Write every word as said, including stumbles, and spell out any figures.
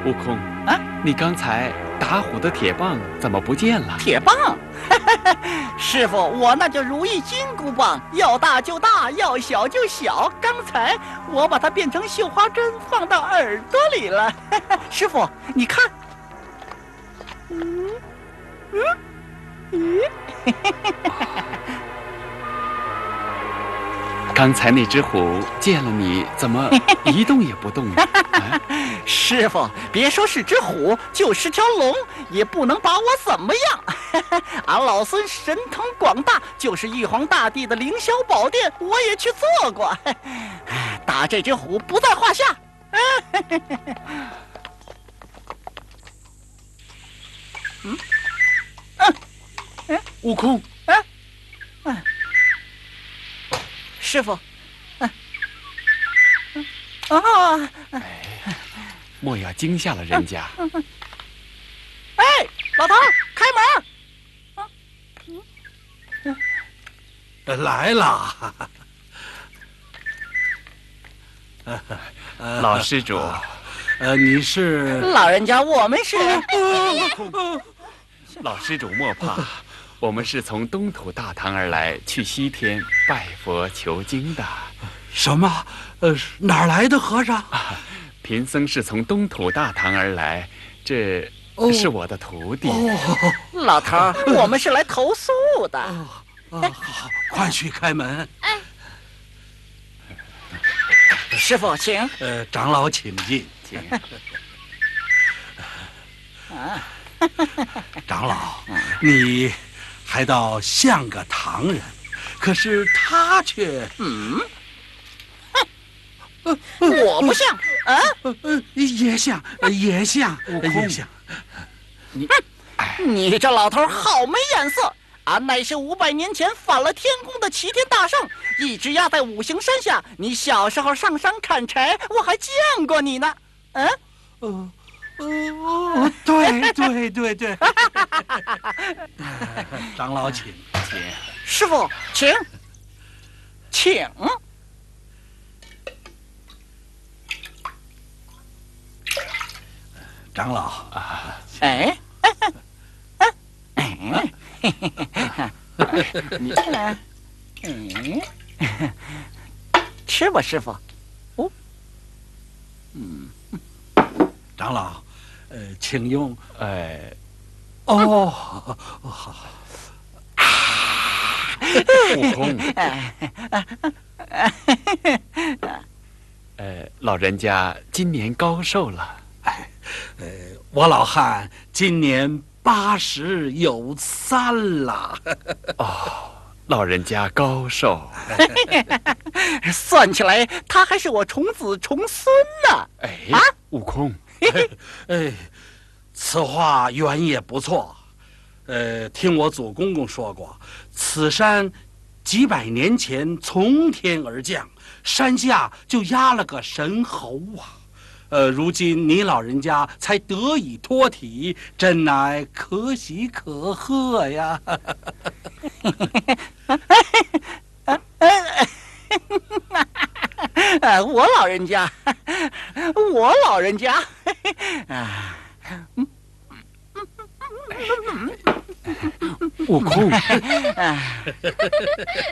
悟空啊，你刚才打虎的铁棒怎么不见了？ 铁棒，师傅，我那叫如意金箍棒，要大就大，要小就小。刚才我把它变成绣花针，放到耳朵里了。师傅，你看，嗯嗯咦。 刚才那只虎见了你，怎么一动也不动呢？啊、 师傅，别说是只虎，就是条龙，也不能把我怎么样。俺老孙神通广大，就是玉皇大帝的凌霄宝殿，我也去做过。打这只虎不在话下。嗯，嗯，嗯， 悟空， 嗯，嗯。师傅，啊，啊， 哎，莫要惊吓了人家。 哎，老头儿，开门！ 啊、来了。 老施主， 呃，你是？ 老人家，我们是。 悟空，老施主莫怕。我们是从东土大唐而来，去西天拜佛求经的。 什么？呃，哪儿来的和尚？ 啊、贫僧是从东土大唐而来，这是我的徒弟。 哦、 老头儿，我们是来投诉的。 哦哦、好，快去开门。 哎， 师傅，请。 呃，长老请进。 请。 啊， 长老，你还倒像个唐人，可是他却…… 嗯，我不像啊， 也像，也像，也像。 你，你这老头好没眼色！俺乃是五百年前反了天宫的齐天大圣，一直压在五行山下。你小时候上山砍柴，我还见过你呢。嗯， 哦。哦，对对对对，长老请请， 师傅请请。 长老啊，哎，哎，哎，你呢？嗯，吃吧，师傅。哦，嗯， 长老。呃，请用。 呃， 哦，好。 悟空，呃，老人家今年高寿了？ 哎，呃，我老汉今年八十有三了。 哦，老人家高寿。 算起来，他还是我重子重孙呢。 哎，啊，悟空。 哎，此话原也不错。呃，听我祖公公说过，此山几百年前从天而降，山下就压了个神猴啊。呃，如今你老人家才得以脱体，真乃可喜可贺呀。 呃，我老人家，我老人家，啊， 悟空。